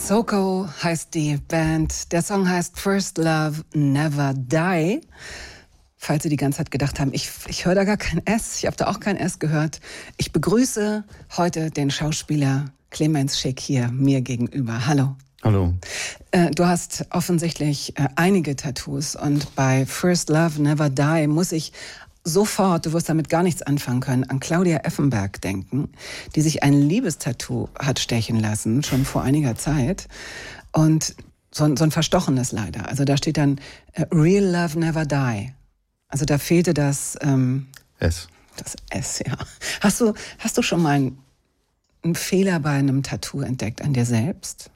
Soko heißt die Band. Der Song heißt First Love Never Die. Falls Sie die ganze Zeit gedacht haben, ich höre da gar kein S, ich habe da auch kein S gehört. Ich begrüße heute den Schauspieler Clemens Schick hier mir gegenüber. Hallo. Hallo. Du hast offensichtlich einige Tattoos und bei First Love Never Die muss ich sofort, du wirst damit gar nichts anfangen können, an Claudia Effenberg denken, die sich ein Liebestattoo hat stechen lassen, schon vor einiger Zeit. Und so ein verstochenes leider. Also da steht dann Real Love Never Die. Also da fehlte das S. Das S, ja. Hast du schon mal einen Fehler bei einem Tattoo entdeckt an dir selbst?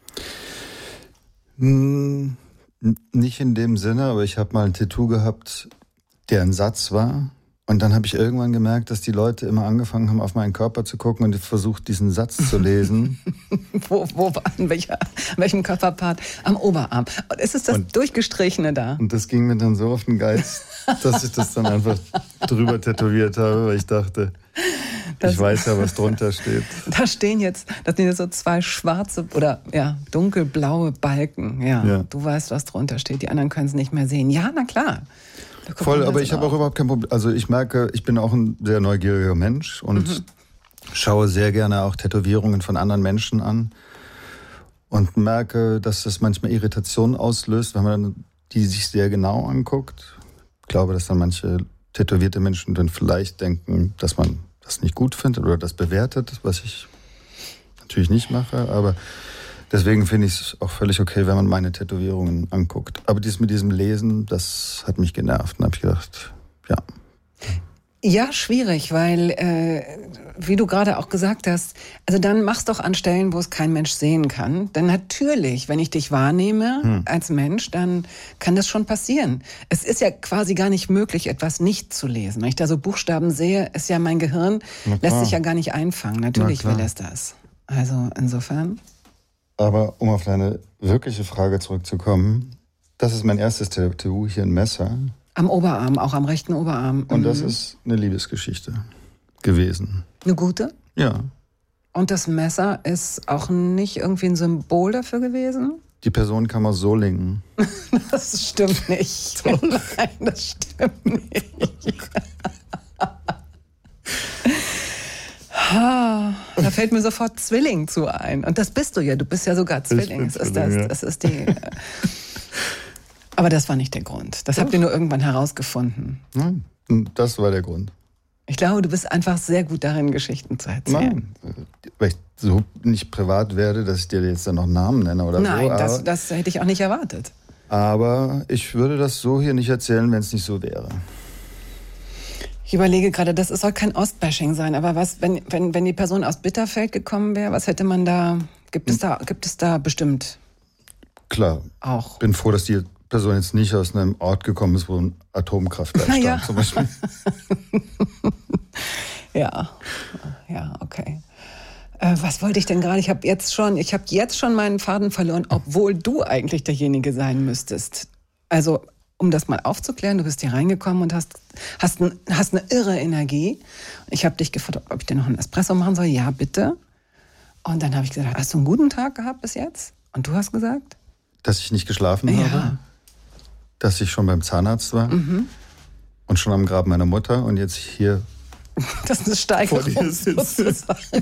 Nicht in dem Sinne, aber ich habe mal ein Tattoo gehabt, der ein Satz war. Und dann habe ich irgendwann gemerkt, dass die Leute immer angefangen haben, auf meinen Körper zu gucken und versucht, diesen Satz zu lesen. An welchem Körperpart? Am Oberarm. Und ist es das Durchgestrichene da? Und das ging mir dann so auf den Geist, dass ich das dann einfach drüber tätowiert habe, weil ich dachte, ich weiß ja, was drunter steht. Das sind jetzt so zwei schwarze oder dunkelblaue Balken. Ja. Du weißt, was drunter steht. Die anderen können es nicht mehr sehen. Ja, na klar. Voll, aber ich habe auch überhaupt kein Problem. Also ich merke, ich bin auch ein sehr neugieriger Mensch und schaue sehr gerne auch Tätowierungen von anderen Menschen an und merke, dass das manchmal Irritationen auslöst, wenn man die sich sehr genau anguckt. Ich glaube, dass dann manche tätowierte Menschen dann vielleicht denken, dass man das nicht gut findet oder das bewertet, was ich natürlich nicht mache, aber deswegen finde ich es auch völlig okay, wenn man meine Tätowierungen anguckt. Aber dies mit diesem Lesen, das hat mich genervt. Und habe ich gedacht, ja. Ja, schwierig, weil, wie du gerade auch gesagt hast, also dann mach's doch an Stellen, wo es kein Mensch sehen kann. Denn natürlich, wenn ich dich wahrnehme als Mensch, dann kann das schon passieren. Es ist ja quasi gar nicht möglich, etwas nicht zu lesen. Wenn ich da so Buchstaben sehe, ist ja mein Gehirn, lässt sich ja gar nicht einfangen. Natürlich will es das. Also insofern... Aber um auf deine wirkliche Frage zurückzukommen, das ist mein erstes Tattoo, hier ein Messer. Am Oberarm, auch am rechten Oberarm. Und das ist eine Liebesgeschichte gewesen. Eine gute? Ja. Und das Messer ist auch nicht irgendwie ein Symbol dafür gewesen? Die Person kam aus Solingen. Das stimmt nicht. Nein, das stimmt nicht. Da fällt mir sofort Zwilling zu ein. Und das bist du ja. Du bist ja sogar Zwilling. Das ist die. Aber das war nicht der Grund. Das habt ihr nur irgendwann herausgefunden. Nein, das war der Grund. Ich glaube, du bist einfach sehr gut darin, Geschichten zu erzählen. Nein, weil ich so nicht privat werde, dass ich dir jetzt dann noch Namen nenne oder Nein, so. Nein, das hätte ich auch nicht erwartet. Aber ich würde das so hier nicht erzählen, wenn es nicht so wäre. Ich überlege gerade, das soll kein Ostbashing sein, aber was, wenn die Person aus Bitterfeld gekommen wäre, was hätte man da, gibt es da bestimmt Klar. Auch. Ich bin froh, dass die Person jetzt nicht aus einem Ort gekommen ist, wo ein Atomkraftwerk stand, zum Beispiel. Ja, okay. Was wollte ich denn gerade? Ich habe jetzt schon meinen Faden verloren, obwohl du eigentlich derjenige sein müsstest. Also, um das mal aufzuklären, du bist hier reingekommen und hast eine irre Energie. Ich habe dich gefragt, ob ich dir noch einen Espresso machen soll. Ja, bitte. Und dann habe ich gesagt, hast du einen guten Tag gehabt bis jetzt? Und du hast gesagt? Dass ich nicht geschlafen habe. Dass ich schon beim Zahnarzt war. Und schon am Grab meiner Mutter und jetzt hier das ist eine Steigerung sozusagen.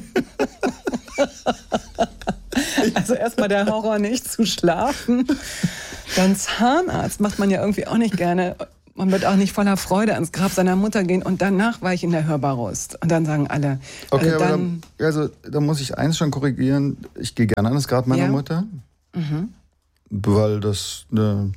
Also erstmal der Horror, nicht zu schlafen. Dann Zahnarzt macht man ja irgendwie auch nicht gerne. Man wird auch nicht voller Freude ans Grab seiner Mutter gehen. Und danach war ich in der Hörbarust. Und dann sagen alle... Okay, aber da muss ich eins schon korrigieren. Ich gehe gerne an das Grab meiner Mutter. Weil das eine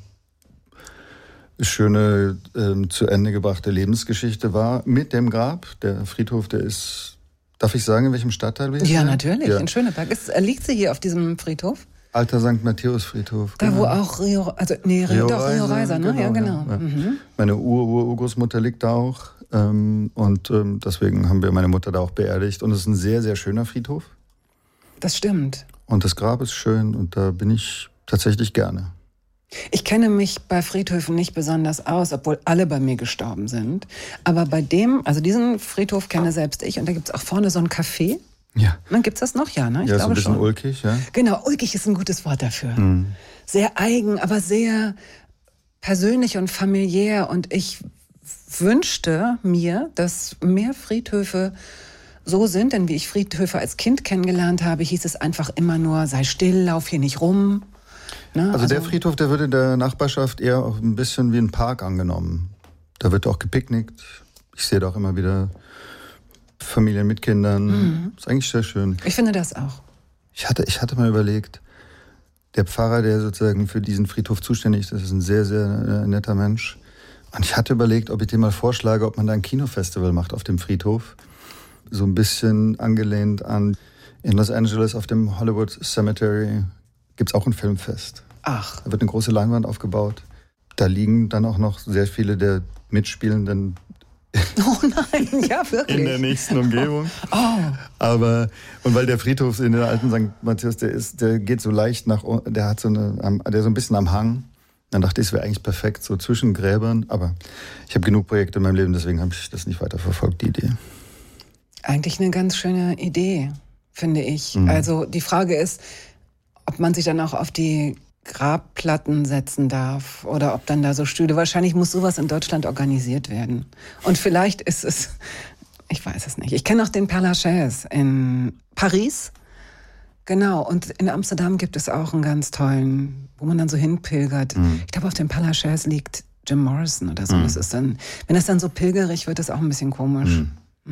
schöne, zu Ende gebrachte Lebensgeschichte war mit dem Grab. Der Friedhof, der ist... Darf ich sagen, in welchem Stadtteil wir sind? Ja, natürlich, in Schöneberg. Liegt sie hier auf diesem Friedhof? Alter St. Matthäus-Friedhof. Da, wo auch Rio Reiser, ne? Ja, genau. Ja. Meine Urgroßmutter liegt da auch. Und deswegen haben wir meine Mutter da auch beerdigt. Und es ist ein sehr, sehr schöner Friedhof. Das stimmt. Und das Grab ist schön und da bin ich tatsächlich gerne. Ich kenne mich bei Friedhöfen nicht besonders aus, obwohl alle bei mir gestorben sind. Aber bei diesen Friedhof kenne selbst ich. Und da gibt es auch vorne so ein Café. Ja. Dann gibt's das noch, ja, ne? Ich ja, glaube so ein bisschen schon. ulkig, ja. Genau, ulkig ist ein gutes Wort dafür. Sehr eigen, aber sehr persönlich und familiär. Und ich wünschte mir, dass mehr Friedhöfe so sind, denn wie ich Friedhöfe als Kind kennengelernt habe, hieß es einfach immer nur, sei still, lauf hier nicht rum. Ne? Also der Friedhof, der wird in der Nachbarschaft eher auch ein bisschen wie ein Park angenommen. Da wird auch gepicknickt. Ich sehe da auch immer wieder Familien mit Kindern. Ist eigentlich sehr schön. Ich finde das auch. Ich hatte mal überlegt, der Pfarrer, der sozusagen für diesen Friedhof zuständig ist, das ist ein sehr, sehr netter Mensch. Und ich hatte überlegt, ob ich dem mal vorschlage, ob man da ein Kinofestival macht auf dem Friedhof. So ein bisschen angelehnt an, in Los Angeles auf dem Hollywood Cemetery gibt es auch ein Filmfest. Ach. Da wird eine große Leinwand aufgebaut. Da liegen dann auch noch sehr viele der Mitspielenden Oh nein, ja wirklich. in der nächsten Umgebung. Aber, und weil der Friedhof in der alten St. Matthias, der geht so leicht nach, der hat der ist so ein bisschen am Hang. Dann dachte ich, es wäre eigentlich perfekt, so zwischen Gräbern. Aber ich habe genug Projekte in meinem Leben, deswegen habe ich das nicht weiter verfolgt, die Idee. Eigentlich eine ganz schöne Idee, finde ich. Also die Frage ist, ob man sich dann auch auf die Grabplatten setzen darf oder ob dann da so Stühle. Wahrscheinlich muss sowas in Deutschland organisiert werden. Und vielleicht ist es, ich weiß es nicht. Ich kenne auch den Père Lachaise in Paris. Genau, und in Amsterdam gibt es auch einen ganz tollen, wo man dann so hinpilgert. Ich glaube, auf dem Père Lachaise liegt Jim Morrison oder so. Das ist dann, wenn das dann so pilgerig wird, ist auch ein bisschen komisch.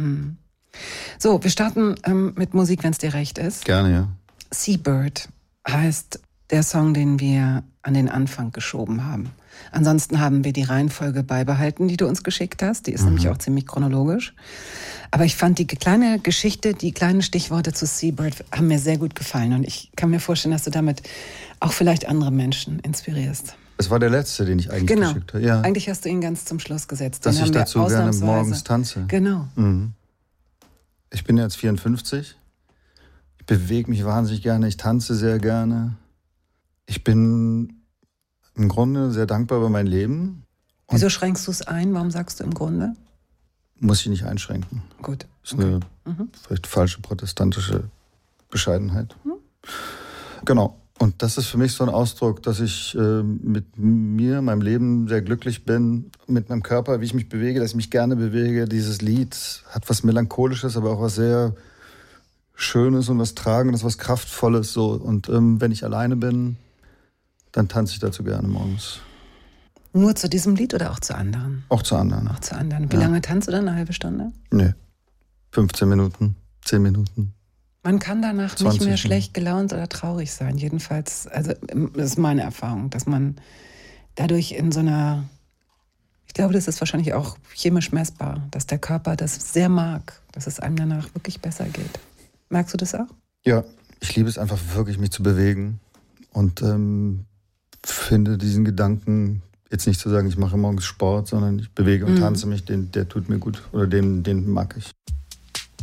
So, wir starten mit Musik, wenn es dir recht ist. Gerne, ja. Seabird heißt der Song, den wir an den Anfang geschoben haben. Ansonsten haben wir die Reihenfolge beibehalten, die du uns geschickt hast. Die ist nämlich auch ziemlich chronologisch. Aber ich fand die kleine Geschichte, die kleinen Stichworte zu Seabird haben mir sehr gut gefallen. Und ich kann mir vorstellen, dass du damit auch vielleicht andere Menschen inspirierst. Das war der letzte, den ich eigentlich geschickt habe. Ja. Eigentlich hast du ihn ganz zum Schluss gesetzt. Dass ich dazu gerne morgens tanze. Genau. Ich bin jetzt 54. Ich bewege mich wahnsinnig gerne. Ich tanze sehr gerne. Ich bin im Grunde sehr dankbar über mein Leben. Wieso schränkst du es ein? Warum sagst du im Grunde? Muss ich nicht einschränken. Gut. Das ist eine vielleicht falsche protestantische Bescheidenheit. Genau. Und das ist für mich so ein Ausdruck, dass ich mit mir, meinem Leben sehr glücklich bin, mit meinem Körper, wie ich mich bewege, dass ich mich gerne bewege. Dieses Lied hat was Melancholisches, aber auch was sehr Schönes und was Tragendes, was Kraftvolles. So. Und wenn ich alleine bin, dann tanze ich dazu gerne morgens. Nur zu diesem Lied oder auch zu anderen? Auch zu anderen. Auch zu anderen. Wie lange tanzt du dann? Eine halbe Stunde? Nee. 15 Minuten, 10 Minuten. Man kann danach nicht mehr schlecht gelaunt oder traurig sein. Jedenfalls, also das ist meine Erfahrung, dass man dadurch in so einer, ich glaube, das ist wahrscheinlich auch chemisch messbar, dass der Körper das sehr mag, dass es einem danach wirklich besser geht. Merkst du das auch? Ja, ich liebe es einfach wirklich, mich zu bewegen. Und finde diesen Gedanken, jetzt nicht zu sagen, ich mache morgens Sport, sondern ich bewege und tanze mich, der tut mir gut oder den mag ich.